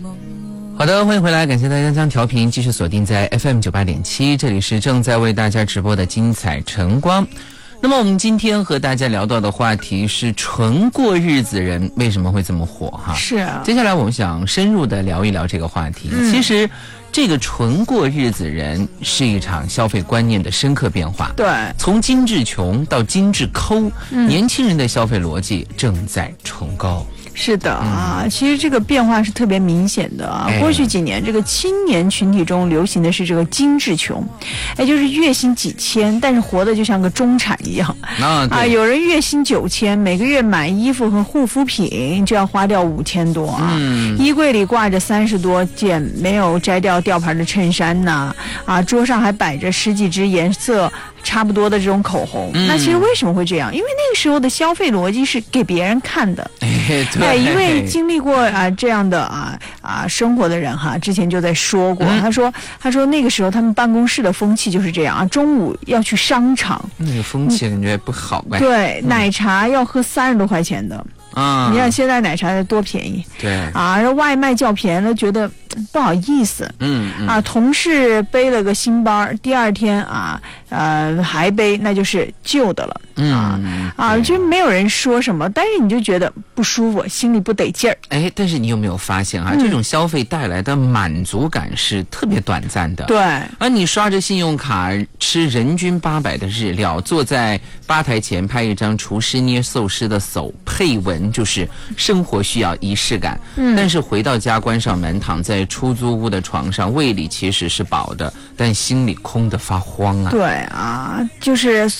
好的，欢迎回来，感谢大家将调频继续锁定在 FM 98.7，这里是正在为大家直播的精彩晨光。那么我们今天和大家聊到的话题是纯过日子人为什么会这么火哈？ 是啊。 接下来我们想深入的聊一聊这个话题。其实这个纯过日子人是一场消费观念的深刻变化。 对， 从精致穷到精致抠，年轻人的消费逻辑正在崇高。 是的啊，其实这个变化是特别明显的啊。过去几年，这个青年群体中流行的是这个精致穷，就是月薪几千，但是活得就像个中产一样啊。有人月薪9000，每个月买衣服和护肤品就要花掉5000多啊。衣柜里挂着30多件没有摘掉吊牌的衬衫呐，桌上还摆着10几支颜色差不多的这种口红。那其实为什么会这样？因为那个时候的消费逻辑是给别人看的。一位经历过这样的生活的人哈，之前就在说过，他说那个时候他们办公室的风气就是这样啊，中午要去商场， 那个风气感觉不好呗。 对，奶茶要喝30多块钱的。你看现在奶茶多便宜， 对外卖叫便宜了，觉得不好意思。同事背了个新包，第二天还背，那就是旧的了。就没有人说什么，但是你就觉得不舒服，心里不得劲儿。 但是你有没有发现这种消费带来的满足感是特别短暂的。 对， 你刷着信用卡吃人均800的日料，坐在吧台前拍一张厨师捏寿司的手，配文就是生活需要仪式感。但是回到家关上门，躺在出租屋的床上，胃里其实是饱的，但心里空得发慌啊。 对就是